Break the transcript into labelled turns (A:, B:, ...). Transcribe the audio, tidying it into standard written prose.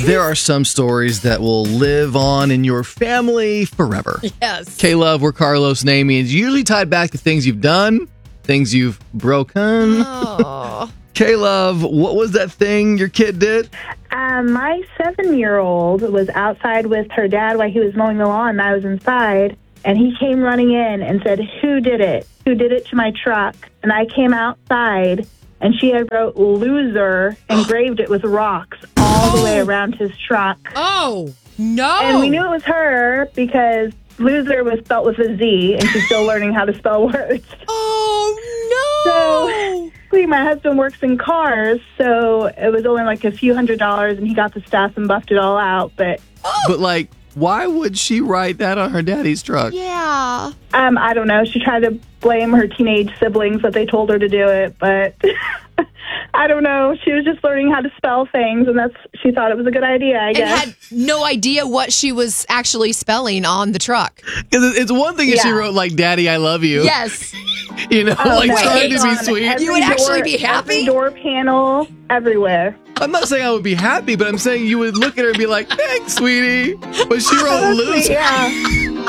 A: There are some stories that will live on in your family forever.
B: Yes.
A: K-Love, we're Carlos and Amy. It's usually tied back to things you've done, things you've broken.
B: Oh.
A: K-Love, what was that thing your kid did?
C: My 7-year-old was outside with her dad while he was mowing the lawn, and I was inside. And he came running in and said, "Who did it? Who did it to my truck?" And I came outside, and she had wrote "loser," engraved it with rocks all the way around his truck.
B: Oh, no.
C: And we knew it was her because loser was spelt with a Z, and she's still learning how to spell words.
B: Oh, no.
C: So, my husband works in cars, so it was only like a few $100s, and he got the stuff and buffed it all out. But
A: But, why would she write that on her daddy's truck?
B: Yeah.
C: I don't know. She tried to blame her teenage siblings that they told her to do it, but I don't know. She was just learning how to spell things, and she thought it was a good idea, I guess.
B: And had no idea what she was actually spelling on the truck.
A: Because it's one thing if she wrote, "Daddy, I love you."
B: Yes.
A: Trying to be sweet.
B: You would actually be happy?
C: Every door panel, everywhere.
A: I'm not saying I would be happy, but I'm saying you would look at her and be like, "Thanks, sweetie." But she wrote "loser."
C: Yeah.